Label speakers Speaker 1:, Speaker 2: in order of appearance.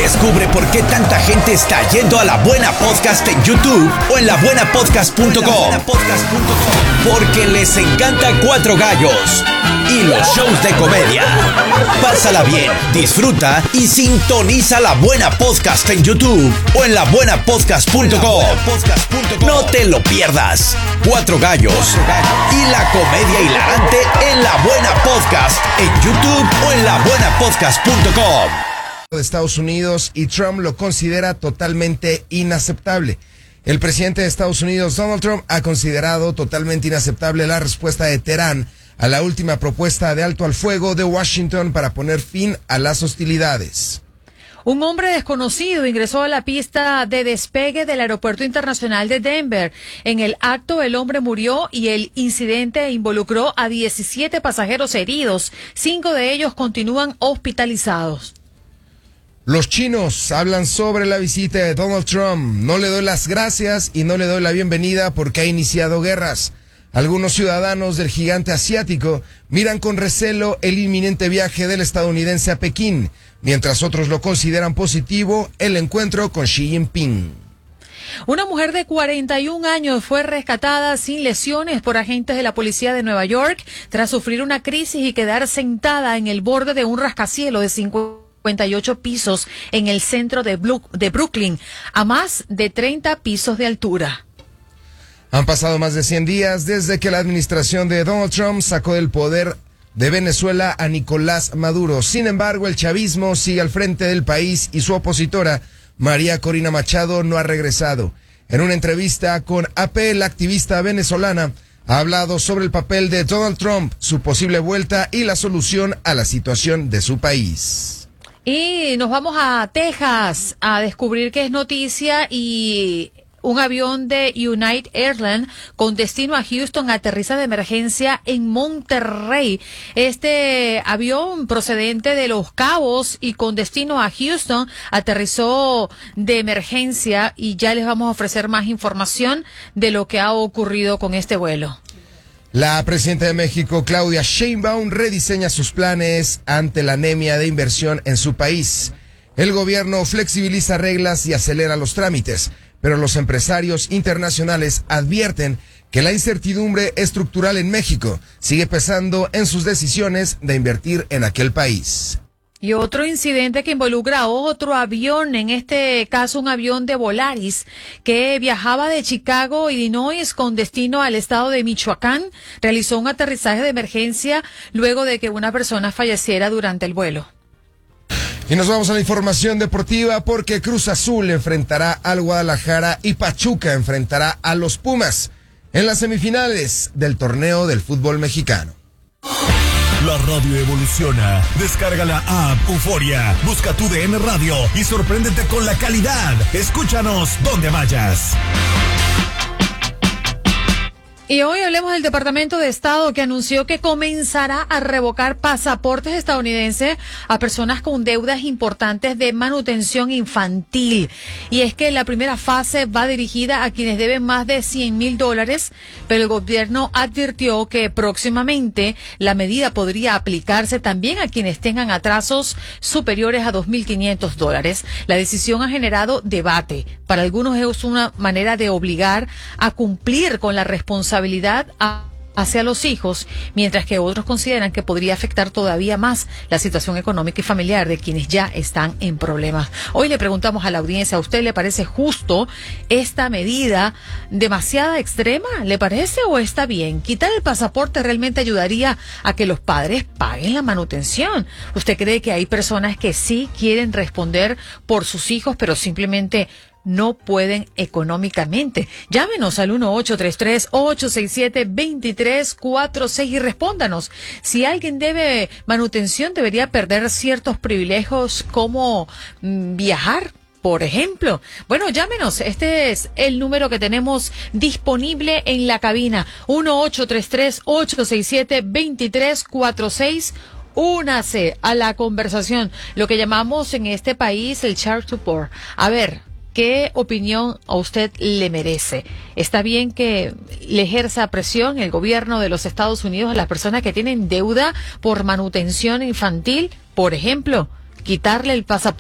Speaker 1: Descubre por qué tanta gente está yendo a La Buena Podcast en YouTube o en labuenapodcast.com. Porque les encanta Cuatro Gallos y los shows de comedia. Pásala bien, disfruta y sintoniza La Buena Podcast en YouTube o en labuenapodcast.com. No te lo pierdas. Cuatro Gallos y la comedia hilarante en La Buena Podcast en YouTube o en labuenapodcast.com.
Speaker 2: De Estados Unidos y Trump lo considera totalmente inaceptable. El presidente de Estados Unidos, Donald Trump, ha considerado totalmente inaceptable la respuesta de Teherán a la última propuesta de alto al fuego de Washington para poner fin a las hostilidades.
Speaker 3: Un hombre desconocido ingresó a la pista de despegue del Aeropuerto Internacional de Denver. En el acto, el hombre murió y el incidente involucró a 17 pasajeros heridos. 5 de ellos continúan hospitalizados.
Speaker 2: Los chinos hablan sobre la visita de Donald Trump. No le doy las gracias y no le doy la bienvenida porque ha iniciado guerras. Algunos ciudadanos del gigante asiático miran con recelo el inminente viaje del estadounidense a Pekín, mientras otros lo consideran positivo el encuentro con Xi Jinping.
Speaker 3: Una mujer de 41 años fue rescatada sin lesiones por agentes de la policía de Nueva York tras sufrir una crisis y quedar sentada en el borde de un rascacielos de 58 pisos en el centro de Brooklyn, a más de 30 pisos de altura.
Speaker 2: Han pasado más de 100 días desde que la administración de Donald Trump sacó del poder de Venezuela a Nicolás Maduro. Sin embargo, el chavismo sigue al frente del país y su opositora, María Corina Machado, no ha regresado. En una entrevista con AP, la activista venezolana ha hablado sobre el papel de Donald Trump, su posible vuelta y la solución a la situación de su país.
Speaker 3: Y nos vamos a Texas a descubrir que es noticia y un avión de United Airlines con destino a Houston aterriza de emergencia en Monterrey. Este avión procedente de Los Cabos y con destino a Houston aterrizó de emergencia y ya les vamos a ofrecer más información de lo que ha ocurrido con este vuelo.
Speaker 2: La presidenta de México, Claudia Sheinbaum, rediseña sus planes ante la anemia de inversión en su país. El gobierno flexibiliza reglas y acelera los trámites, pero los empresarios internacionales advierten que la incertidumbre estructural en México sigue pesando en sus decisiones de invertir en aquel país.
Speaker 3: Y otro incidente que involucra a otro avión, en este caso un avión de Volaris, que viajaba de Chicago, Illinois, con destino al estado de Michoacán, realizó un aterrizaje de emergencia luego de que una persona falleciera durante el vuelo.
Speaker 2: Y nos vamos a la información deportiva porque Cruz Azul enfrentará al Guadalajara y Pachuca enfrentará a los Pumas en las semifinales del torneo del fútbol mexicano.
Speaker 4: La radio evoluciona. Descarga la app Euforia. Busca tu DN Radio y sorpréndete con la calidad. Escúchanos donde vayas.
Speaker 3: Y hoy hablemos del Departamento de Estado que anunció que comenzará a revocar pasaportes estadounidenses a personas con deudas importantes de manutención infantil. Y es que la primera fase va dirigida a quienes deben más de $100,000, pero el gobierno advirtió que próximamente la medida podría aplicarse también a quienes tengan atrasos superiores a $2,500. La decisión ha generado debate. Para algunos es una manera de obligar a cumplir con la responsabilidad hacia los hijos, mientras que otros consideran que podría afectar todavía más la situación económica y familiar de quienes ya están en problemas. Hoy le preguntamos a la audiencia, ¿a usted le parece justo esta medida demasiado extrema? ¿Le parece o está bien? ¿Quitar el pasaporte realmente ayudaría a que los padres paguen la manutención? ¿Usted cree que hay personas que sí quieren responder por sus hijos, pero simplemente no pueden económicamente? Llámenos al 1-833-867-2346 y respóndanos. Si alguien debe manutención, debería perder ciertos privilegios como viajar, por ejemplo. Bueno, llámenos. Este es el número que tenemos disponible en la cabina. 1-833-867-2346. Únase a la conversación, lo que llamamos en este país el child support. A ver, ¿qué opinión a usted le merece? ¿Está bien que le ejerza presión el gobierno de los Estados Unidos a las personas que tienen deuda por manutención infantil? Por ejemplo, quitarle el pasaporte